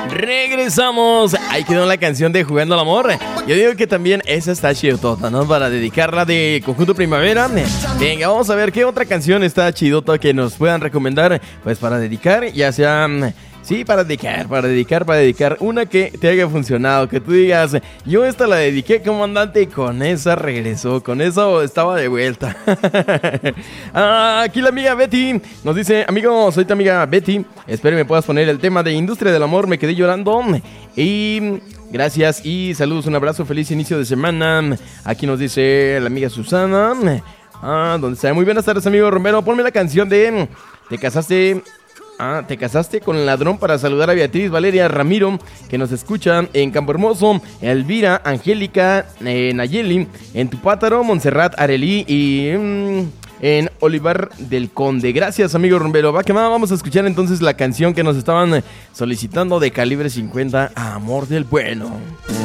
Regresamos. Ahí quedó la canción de Jugando al Amor. Yo digo que también esa está chidota, ¿no? Para dedicarla de Conjunto Primavera. Venga, vamos a ver qué otra canción está chidota que nos puedan recomendar. Pues para dedicar, ya sea... Sí, para dedicar una que te haya funcionado, que tú digas, yo esta la dediqué, comandante, y con esa regresó, con eso estaba de vuelta. Aquí la amiga Betty nos dice, amigo, soy tu amiga Betty, espero me puedas poner el tema de Industria del Amor, me quedé llorando, y gracias y saludos, un abrazo, feliz inicio de semana. Aquí nos dice la amiga Susana, ¿dónde está? Muy buenas tardes, amigo Romero, ponme la canción de Te casaste con el ladrón para saludar a Beatriz, Valeria, Ramiro, que nos escuchan en Campo Hermoso, Elvira, Angélica, Nayeli, en Tupátaro, Montserrat, Arelí y en Olivar del Conde. Gracias, amigo Rumbero. Va que va, vamos a escuchar entonces la canción que nos estaban solicitando de Calibre 50, Amor del Bueno.